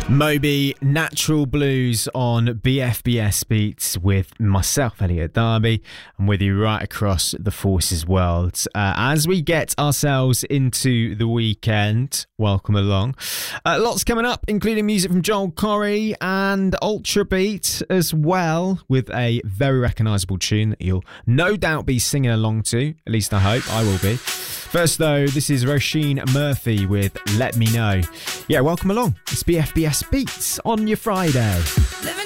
Moby, Natural Blues on BFBS Beats with myself, Elliot Darby, and with you right across the Forces world. As we get ourselves into the weekend, welcome along. Lots coming up, including music from Joel Corry and Ultra Beat as well, with a very recognisable tune that you'll no doubt be singing along to. At least I hope I will be. First though, this is Roisin Murphy with Let Me Know. Yeah, welcome along. It's BFBS Beats on your Friday. Living